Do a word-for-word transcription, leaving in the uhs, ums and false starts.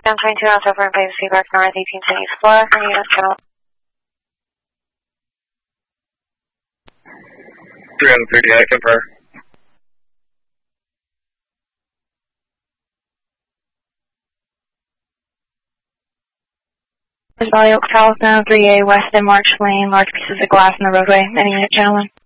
ten twenty-two, I'll over and Bay Seaback North, eighteen ten Explorer, for unit channel. three oh three, I confirm. Valley Oak South, now three A West and March Lane, large pieces of glass in the roadway, any unit channel one.